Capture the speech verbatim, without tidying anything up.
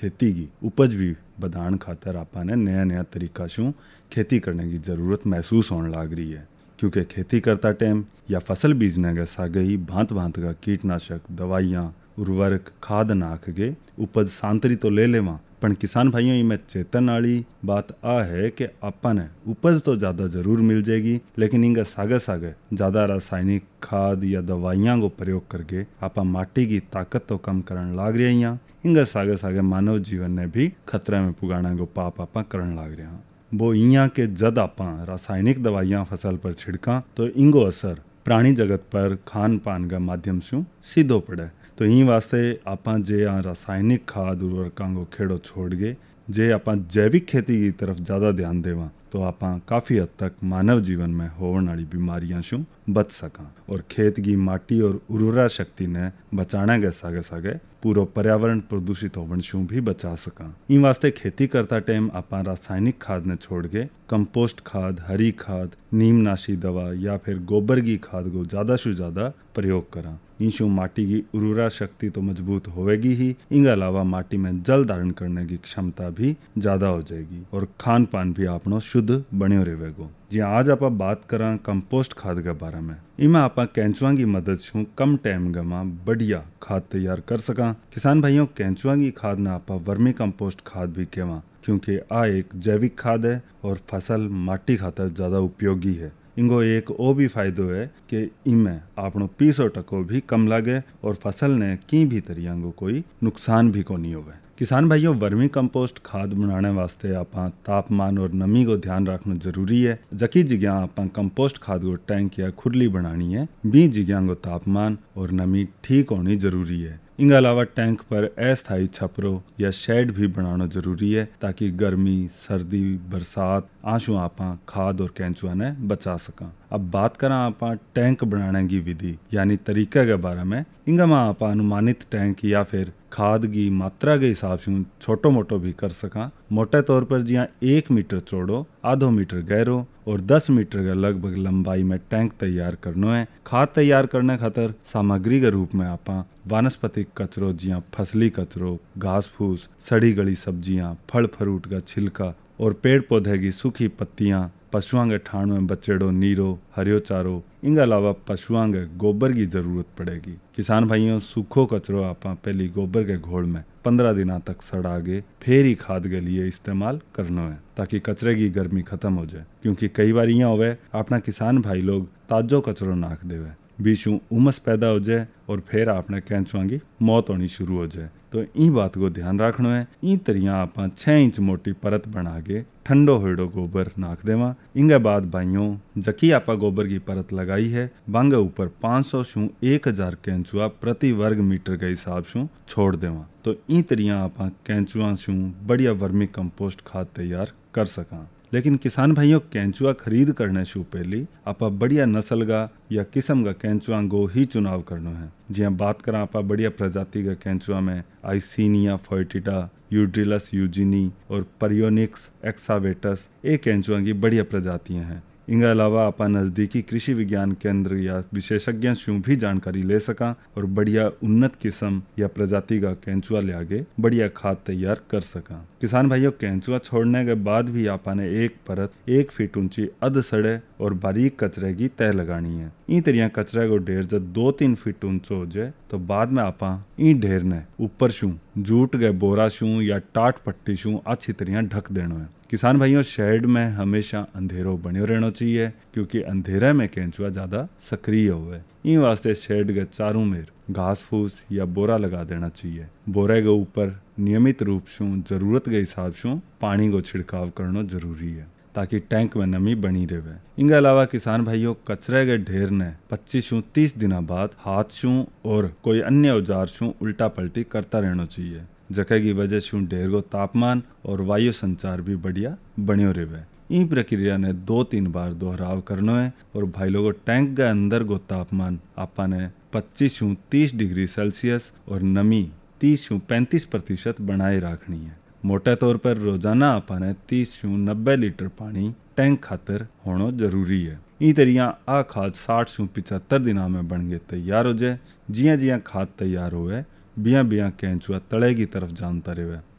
खेती की उपज भी बढ़ाने खातर आपा ने नया नया तरीका शू खेती करने की ज़रूरत महसूस होने लग रही है। क्योंकि खेती करता टाइम या फसल बीजने के सागे ही भांत भांत का कीटनाशक दवाइयाँ उर्वरक खाद नाख के उपज सांतरी तो ले लेवा, पण किसान भाइयों में चेतन वाली बात आ है कि आपा ने उपज तो ज़्यादा जरूर मिल जाएगी, लेकिन इंगे सागे सागे ज़्यादा रासायनिक खाद या दवाइयाँ को प्रयोग करके आपा माटी की ताकत तो कम करन लाग रहे हैं। इंगे सागे सागे मानव जीवन ने भी खतरे में पुगाना को पाप आपा करन लाग रहे हैं। वो इं के जद आपा रासायनिक दवाइयाँ फसल पर छिड़का तो इंगो असर प्राणी जगत पर खान पान का माध्यम से सीधो पड़े। तो इन वास्ते आपा जे आ रासायनिक खाद उर्वरकों को खेड़ो छोड़ गए, जे आपा जैविक खेती की तरफ ज़्यादा ध्यान देवा तो आपा काफ़ी हद तक मानव जीवन में होने वाली बीमारियां शू बच सका और खेत की माटी और उर्वरा शक्ति ने बचाने के सागे सागे पूरा पर्यावरण प्रदूषित होने शू भी बचा सका। इन वास्ते खेती करता टाइम आपा रासायनिक खाद ने छोड़ के कंपोस्ट खाद, हरी खाद, नीमनाशी दवा या फिर गोबर की खाद को ज़्यादा से ज़्यादा प्रयोग करा। इंशु माटी की उर्वरा शक्ति तो मजबूत होवेगी ही, इनके अलावा माटी में जल धारण करने की क्षमता भी ज़्यादा हो जाएगी और खान पान भी आपनो शुद्ध बन्यो रहेगो। जी आज आप बात करा कंपोस्ट खाद के बारे में। इमें आप कैंचुआ की मदद से कम टाइम में बढ़िया खाद तैयार कर सका। किसान भाइयों, कैंचुआ की खाद ने आप वर्मी कंपोस्ट खाद भी कहवा, क्योंकि आ एक जैविक खाद है और फसल माटी खातर ज़्यादा उपयोगी है। इनको एक और भी फायदो है कि इनमें आपनो पीसो टको भी कम लगे और फसल ने की भी तरिया को कोई नुकसान भी को नहीं होवे। किसान भाइयों, वर्मी कंपोस्ट खाद बनाने वास्ते आपा तापमान और नमी को ध्यान रखना जरूरी है। जकी जगह आपा कंपोस्ट खाद को टैंक या खुरली बनानी है, बी जगह को तापमान और नमी ठीक होनी जरूरी है। इनके अलावा टैंक पर अस्थायी छपरो या शेड भी बनाना जरूरी है, ताकि गर्मी, सर्दी, बरसात आंसू आपा खाद और कैंचुआ ने बचा सका। अब बात करा आपा टैंक बनाने की विधि यानी तरीके के बारे में। इंगा में आपा अनुमानित टैंक या फिर खाद की मात्रा के हिसाब से छोटो मोटो भी कर सका। मोटे तौर पर जिया एक मीटर चौड़ो, आधो मीटर गहरो और दस मीटर के लगभग लंबाई में टैंक तैयार करनो है। खाद तैयार करने खातर सामग्री के रूप में आपा वानस्पतिक कचरो जिया फसली कचरो, घास फूस, सड़ी गली सब्जियां, फल फ्रूट का छिलका और पेड़ पौधे की सूखी पत्तियां, पशुओं के ठाण में बचेड़ो नीरो, हरियो चारो, इनके अलावा पशुओं के गोबर की जरूरत पड़ेगी। किसान भाइयों, सूखो कचरो आपा पहली गोबर के घोल में पंद्रह दिनों तक सड़ा के फिर ही खाद के लिए इस्तेमाल करना है, ताकि कचरे की गर्मी खत्म हो जाए। क्योंकि कई बार यहाँ होवे अपना किसान भाई लोग ताजो कचरो नाख देवे, बीचू उमस पैदा हो जाए और फिर आपने कैंचुआ की मौत होनी शुरू हो जाए। तो इन बात को ध्यान रखना है। इन तरिया आपा छह इंच मोटी परत बना के ठंडो होड़ो गोबर नाख देवा। इंगे बाद भाइयों जकी आपा गोबर की परत लगाई है, बांगे ऊपर पाँच सौ शू एक हजार कैंचुआ प्रति वर्ग मीटर के हिसाब से छोड़ देवा। तो इन तरिया आपा कैंचुआ शू बढ़िया वर्मी कंपोस्ट खाद तैयार कर सका। लेकिन किसान भाइयों, कैंचुआ खरीद करने से पहले आपा बढ़िया नस्ल का या किस्म का कैंचुआ को ही चुनाव करना है। जी बात करा आपा बढ़िया प्रजाति का कैंचुआ में आइसिनिया फोएटिडा, यूड्रिलस यूजिनी और परियोनिक्स एक्सावेटस एक कैंचुआ की बढ़िया प्रजातियां हैं। इनके अलावा आपा नज़दीकी कृषि विज्ञान केंद्र या विशेषज्ञ से भी जानकारी ले सका और बढ़िया उन्नत किस्म या प्रजाति का कैंचुआ ले आगे बढ़िया खाद तैयार कर सका। किसान भाइयों, कैंचुआ छोड़ने के बाद भी आपा ने एक परत एक फीट ऊंची अध सड़े और बारीक कचरे की तह लगानी है। इन तरिया कचरे को ढेर जब दो तीन फीट ऊंचो हो जाए तो बाद में आपा इन ढेर ने ऊपर शू जूट गए बोरा शू या टाट पट्टी शू अच्छी तरह ढक देना है। किसान भाइयों, शेड में हमेशा अंधेरो बनो रहना चाहिए, क्योंकि अंधेरे में कैंचुआ ज्यादा सक्रिय हुए। इन वास्ते शेड के चारों मेर घास फूस या बोरा लगा देना चाहिए। बोरे के ऊपर नियमित रूप से जरूरत के हिसाब से पानी को छिड़काव करना जरूरी है, ताकि टैंक में नमी बनी रहे। इनके अलावा किसान भाइयों, कचरे के ढेर ने पच्चीस शू तीस दिन बाद हाथ शू और कोई अन्य औजार शू उल्टा पलटी करता रहना चाहिए, जगह की वजह से ढेर को तापमान और वायु संचार भी बढ़िया बन्यो रहे। इन प्रक्रिया ने दो तीन बार दोहराव करना है और भाई लोगों टैंक के अंदर को तापमान आपा ने पच्चीस शू तीस डिग्री सेल्सियस और नमी तीस शू पैंतीस प्रतिशत बनाए रखनी है। मोटे तौर पर रोजाना आपा ने तीस शू नब्बे लीटर पानी टैंक खातर होना जरूरी है। ई तरिया आ खाद साठ शू पिछहत्तर दिना में बन के तैयार हो जाए। जिया जिया खाद तैयार होवे बिया बिया कैंचुआ तले की तरफ जानता रहे।